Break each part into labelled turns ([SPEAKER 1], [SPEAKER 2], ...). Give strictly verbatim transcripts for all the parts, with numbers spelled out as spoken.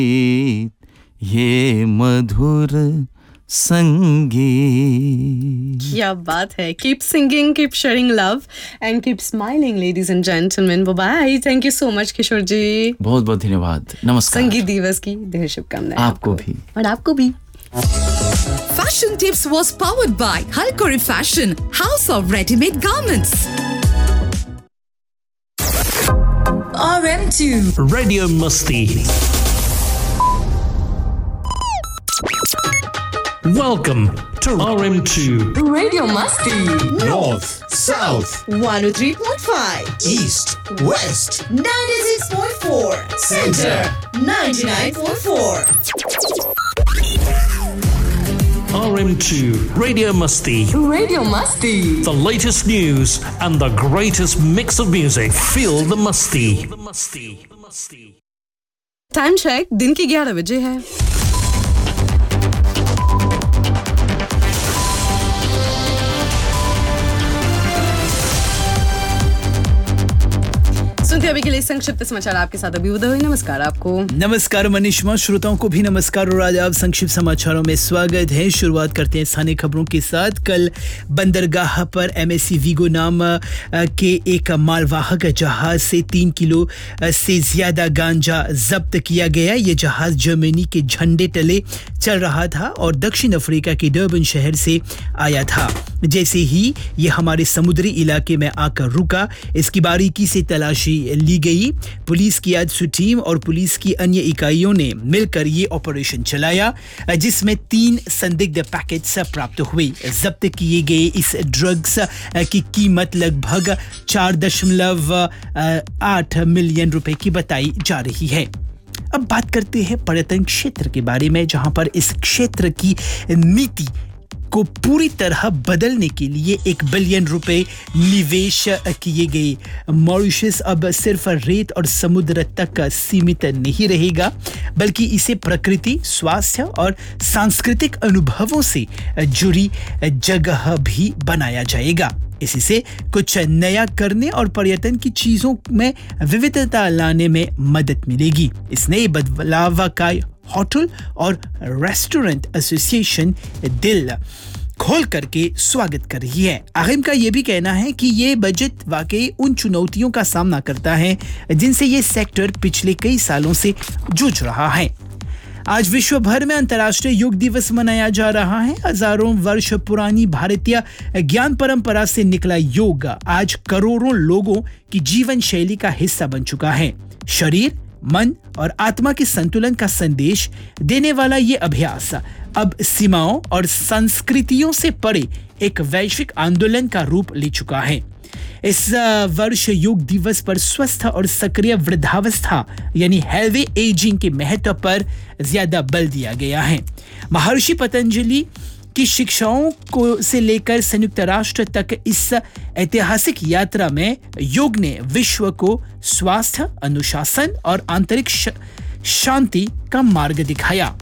[SPEAKER 1] ये मधुर संगीत.
[SPEAKER 2] क्या बात है. Keep singing, keep sharing love and keep smiling, ladies and gentlemen. Bye bye. Thank you so much, किशोर जी.
[SPEAKER 1] बहुत बहुत धन्यवाद. नमस्कार.
[SPEAKER 2] संगीत दिवस की ढेर शुभकामनाएं
[SPEAKER 1] आपको भी
[SPEAKER 2] और आपको भी.
[SPEAKER 3] Fashion Tips was powered by Halkori Fashion, House of Ready-Made Garments. R M two
[SPEAKER 4] Radio Musti. Welcome to R M two
[SPEAKER 3] Radio Musti.
[SPEAKER 5] North, South,
[SPEAKER 3] one oh three point five,
[SPEAKER 5] East, West,
[SPEAKER 3] ninety-six point four,
[SPEAKER 5] Center,
[SPEAKER 3] ninety-nine point four.
[SPEAKER 4] R M two Radio Musti.
[SPEAKER 3] Radio Musti.
[SPEAKER 4] The latest news and the greatest mix of music. Feel the Musti. The Musti. The Musti.
[SPEAKER 2] Time check दिन की ग्यारह बजे है. सुनते अभी के लिए संक्षिप्त समाचार आपके साथ अभी उदय हुई. नमस्कार आपको.
[SPEAKER 6] नमस्कार मनीषमा. श्रोताओं को भी नमस्कार और आज आप संक्षिप्त समाचारों में स्वागत है. शुरुआत करते हैं स्थानीय खबरों के साथ. कल बंदरगाह पर एमएससी वीगो नाम के एक मालवाहक जहाज से तीन किलो से ज्यादा गांजा जब्त किया गया. ये जहाज जर्मनी के झंडे तले चल रहा था और दक्षिण अफ्रीका के डर्बन शहर से आया था. जैसे ही ये हमारे समुद्री इलाके में आकर रुका, इसकी बारीकी से तलाशी ली गई. पुलिस की आजसू टीम और पुलिस की अन्य इकाइयों ने मिलकर ये ऑपरेशन चलाया, जिसमें तीन संदिग्ध पैकेट्स प्राप्त हुए. जब्त किए गए इस ड्रग्स की कीमत लगभग चार दशमलव आठ मिलियन रुपए की बताई जा रही है. अब बात करते हैं पर्यटन क्षेत्र के बारे में, जहां पर इस क्षेत्र की नीति को पूरी तरह बदलने के लिए एक बिलियन रुपए निवेश किए गए. मॉरिशस अब सिर्फ रेत और समुद्र तक सीमित नहीं रहेगा, बल्कि इसे प्रकृति, स्वास्थ्य और सांस्कृतिक अनुभवों से जुड़ी जगह भी बनाया जाएगा. इसी से कुछ नया करने और पर्यटन की चीजों में विविधता लाने में मदद मिलेगी. इस नए बदलाव का होटल और रेस्टोरेंट एसोसिएशन दिल खोल करके स्वागत कर रही है. आखिम का यह भी कहना है कि ये बजट वाकई उन चुनौतियों का सामना करता है जिनसे ये सेक्टर पिछले कई सालों से जूझ रहा है. आज विश्व भर में अंतर्राष्ट्रीय योग दिवस मनाया जा रहा है. हजारों वर्ष पुरानी भारतीय ज्ञान परंपरा से निकला योग आज करोड़ों लोगों की जीवन शैली का हिस्सा बन चुका है. शरीर, मन और आत्मा के संतुलन का संदेश देने वाला ये अभ्यास अब सीमाओं और संस्कृतियों से परे एक वैश्विक आंदोलन का रूप ले चुका है. इस वर्ष योग दिवस पर स्वस्थ और सक्रिय वृद्धावस्था यानी हेल्दी एजिंग के महत्व पर ज्यादा बल दिया गया है. महर्षि पतंजलि की शिक्षाओं को से लेकर संयुक्त राष्ट्र तक इस ऐतिहासिक यात्रा में योग ने विश्व को स्वास्थ्य, अनुशासन और आंतरिक शांति का मार्ग दिखाया.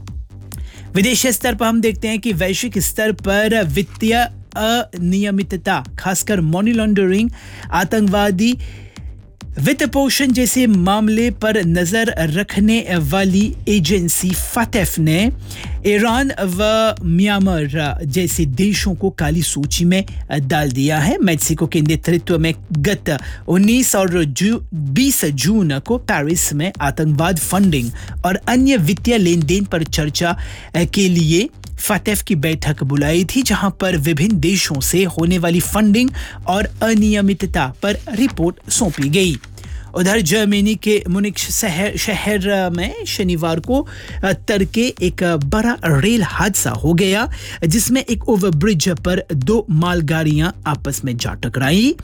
[SPEAKER 6] विदेशी स्तर पर हम देखते हैं कि वैश्विक स्तर पर वित्तीय अनियमितता, खासकर मनी लॉन्ड्रिंग, आतंकवादी वित्त पोषण जैसे मामले पर नजर रखने वाली एजेंसी फातेफ ने ईरान व म्यांमार जैसे देशों को काली सूची में डाल दिया है. मेक्सिको के नेतृत्व में गत उन्नीस और बीस जून को पेरिस में आतंकवाद फंडिंग और अन्य वित्तीय लेन देन पर चर्चा के लिए फातेफ की बैठक बुलाई थी, जहां पर विभिन्न देशों से होने वाली फंडिंग और अनियमितता पर रिपोर्ट सौंपी गई. उधर जर्मनी के मुनिक शहर शहर में शनिवार को तड़के एक बड़ा रेल हादसा हो गया, जिसमें एक ओवरब्रिज पर दो मालगाड़ियां आपस में जा टकराई.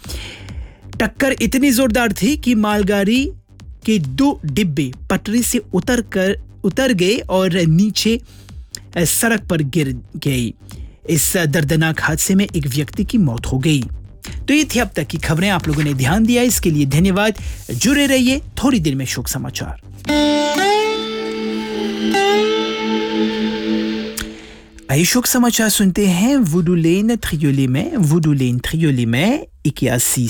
[SPEAKER 6] टक्कर इतनी जोरदार थी कि मालगाड़ी के दो डिब्बे पटरी से उतर कर उतर गए और नीचे सड़क पर गिर गई. इस दर्दनाक हादसे में एक व्यक्ति की मौत हो गई. तो ये थी अब तक की खबरें. आप लोगों ने ध्यान दिया, इसके लिए धन्यवाद. जुड़े रहिए. थोड़ी देर में शोक समाचार. आइए शोक समाचार सुनते हैं. वुडू लेन थ्रियोली में वुडू लेन थ्रियोली में इक्यासी